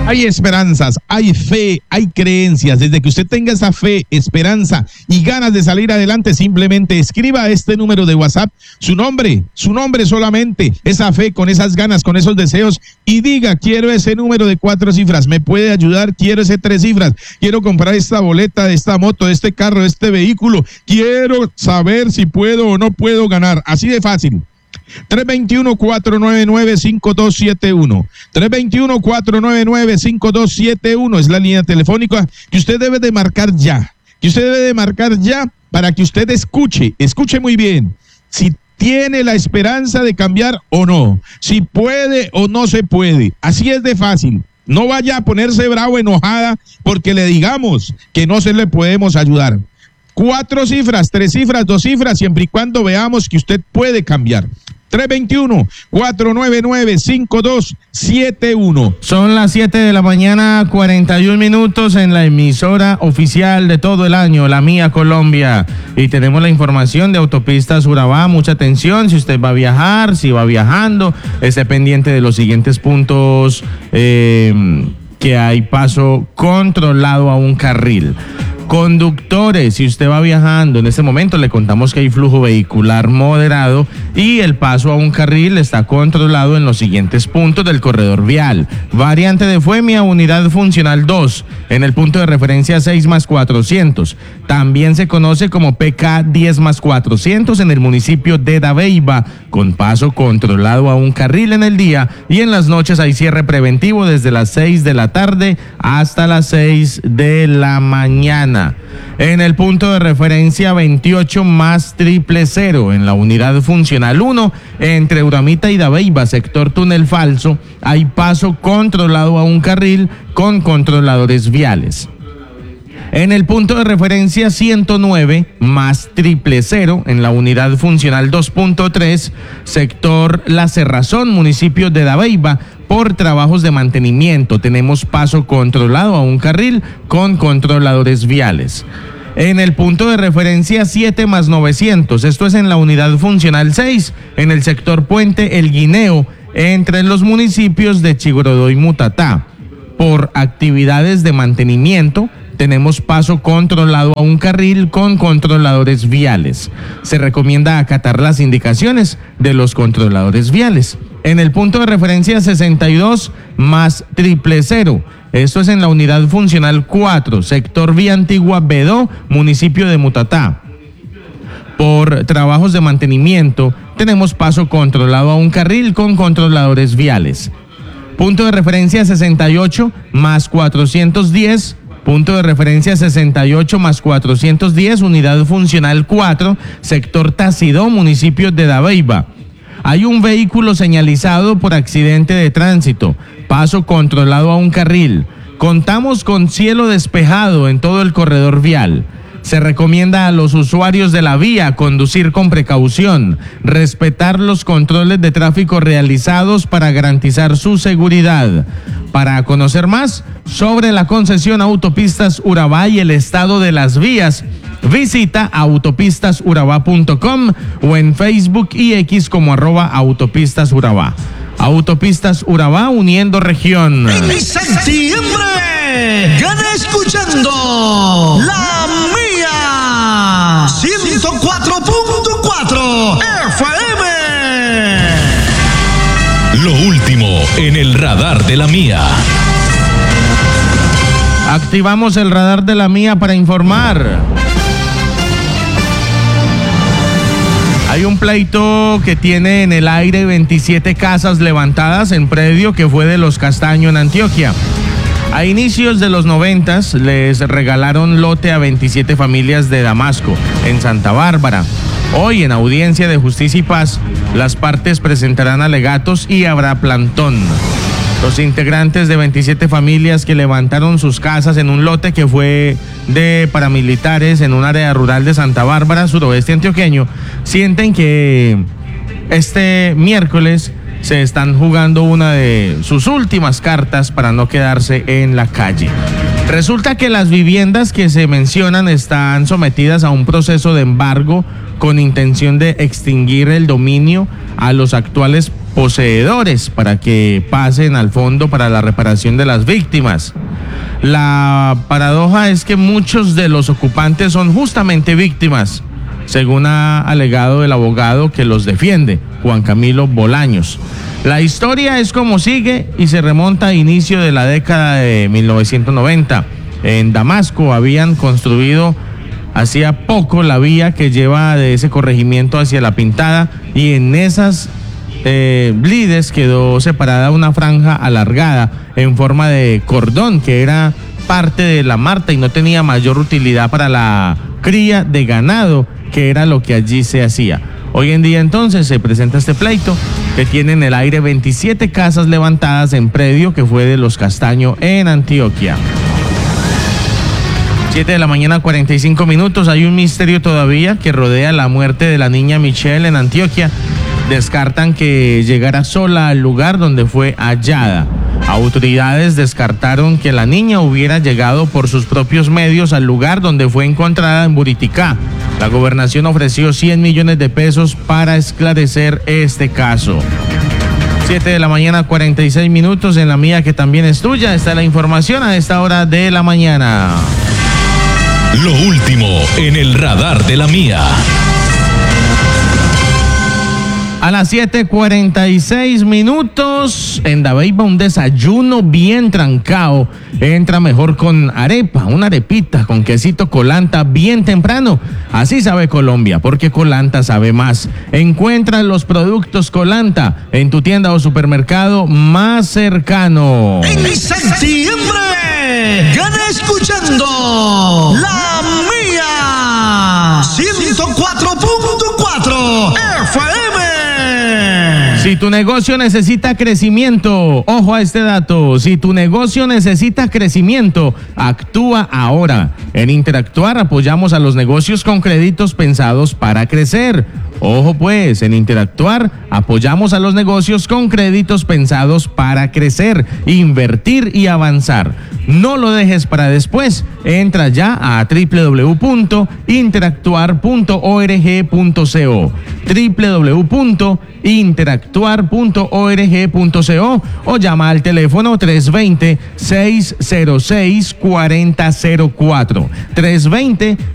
Hay esperanzas, hay fe, hay creencias. Desde que usted tenga esa fe, esperanza y ganas de salir adelante, simplemente escriba a este número de WhatsApp su nombre solamente, esa fe, con esas ganas, con esos deseos, y diga: quiero ese número de 4 cifras, me puede ayudar, quiero ese 3 cifras, quiero comprar esta boleta de esta moto, de este carro, de este vehículo, quiero saber si puedo o no puedo ganar. Así de fácil. 321-499-5271. 321-499-5271 es la línea telefónica que usted debe de marcar ya. Para que usted escuche muy bien si tiene la esperanza de cambiar o no, si puede o no se puede. Así es de fácil. No vaya a ponerse bravo, enojada, porque le digamos que no se le podemos ayudar. 4 cifras, 3 cifras, 2 cifras, siempre y cuando veamos que usted puede cambiar. 321-499-5271. Son las 7 de la mañana, 41 minutos en la emisora oficial de todo el año, La Mía Colombia. Y tenemos la información de Autopistas Urabá. Mucha atención, si usted va a viajar, si va viajando, esté pendiente de los siguientes puntos que hay paso controlado a un carril. Conductores, si usted va viajando, en este momento le contamos que hay flujo vehicular moderado y el paso a un carril está controlado en los siguientes puntos del corredor vial. Variante de Fuemia, unidad funcional 2, en el punto de referencia 6+400. También se conoce como PK 10+400 en el municipio de Dabeiba, con paso controlado a un carril en el día, y en las noches hay cierre preventivo desde las 6 de la tarde hasta las 6 de la mañana. En el punto de referencia 28+000 en la unidad funcional 1 entre Uramita y Dabeiba, sector túnel falso, hay paso controlado a un carril con controladores viales. En el punto de referencia 109+000 en la unidad funcional 2.3, sector La Cerrazón, municipio de Dabeiba, por trabajos de mantenimiento, tenemos paso controlado a un carril con controladores viales. En el punto de referencia 7+900, esto es en la unidad funcional 6, en el sector Puente El Guineo, entre los municipios de Chigorodó y Mutatá, por actividades de mantenimiento, tenemos paso controlado a un carril con controladores viales. Se recomienda acatar las indicaciones de los controladores viales. En el punto de referencia 62+000, esto es en la unidad funcional 4, sector Vía Antigua Bedó, municipio de Mutatá. Por trabajos de mantenimiento, tenemos paso controlado a un carril con controladores viales. Punto de referencia 68+410, punto de referencia 68+410, unidad funcional 4, sector Tacidó, municipio de Dabeiba. Hay un vehículo señalizado por accidente de tránsito, paso controlado a un carril. Contamos con cielo despejado en todo el corredor vial. Se recomienda a los usuarios de la vía conducir con precaución, respetar los controles de tráfico realizados para garantizar su seguridad. Para conocer más sobre la concesión Autopistas Urabá y el estado de las vías, visita autopistasurabá.com o en Facebook y X como @autopistasurabá. Autopistas Urabá, uniendo región. En septiembre, gana escuchando La Mía 104.4 FM. Lo último en el radar de La Mía. Activamos el radar de La Mía para informar. Hay un pleito que tiene en el aire 27 casas levantadas en predio que fue de los Castaño en Antioquia. A inicios de los 90 les regalaron lote a 27 familias de Damasco, en Santa Bárbara. Hoy, en audiencia de Justicia y Paz, las partes presentarán alegatos y habrá plantón. Los integrantes de 27 familias que levantaron sus casas en un lote que fue de paramilitares en un área rural de Santa Bárbara, suroeste antioqueño, sienten que este miércoles se están jugando una de sus últimas cartas para no quedarse en la calle. Resulta que las viviendas que se mencionan están sometidas a un proceso de embargo con intención de extinguir el dominio a los actuales poseedores para que pasen al fondo para la reparación de las víctimas. La paradoja es que muchos de los ocupantes son justamente víctimas, según ha alegado el abogado que los defiende, Juan Camilo Bolaños. La historia es como sigue y se remonta a inicio de la década de 1990. En Damasco habían construido hacía poco la vía que lleva de ese corregimiento hacia La Pintada, y en esas blides quedó separada una franja alargada en forma de cordón que era parte de la marta y no tenía mayor utilidad para la cría de ganado, que era lo que allí se hacía. Hoy en día entonces se presenta este pleito que tiene en el aire 27 casas levantadas en predio que fue de los Castaño en Antioquia. 7 de la mañana, 45 minutos. Hay un misterio todavía que rodea la muerte de la niña Michelle en Antioquia. Descartan que llegara sola al lugar donde fue hallada. Autoridades descartaron que la niña hubiera llegado por sus propios medios al lugar donde fue encontrada en Buriticá. La gobernación ofreció 100 millones de pesos para esclarecer este caso. 7 de la mañana, 46 minutos. En la mía, que también es tuya, está la información a esta hora de la mañana. Lo último en el radar de la mía. A las 7:46 minutos, en Dabeiba un desayuno bien trancado entra mejor con arepa, una arepita con quesito Colanta bien temprano. Así sabe Colombia, porque Colanta sabe más. Encuentra los productos Colanta en tu tienda o supermercado más cercano. En septiembre, gana escuchando La Mía 104.4 FM. Si tu negocio necesita crecimiento, ojo a este dato, si tu negocio necesita crecimiento, actúa ahora. En Interactuar apoyamos a los negocios con créditos pensados para crecer. Ojo pues, en Interactuar apoyamos a los negocios con créditos pensados para crecer, invertir y avanzar. No lo dejes para después. Entra ya a www.interactuar.org.co, www.interactuar.org.co, o llama al teléfono 320-606-4004.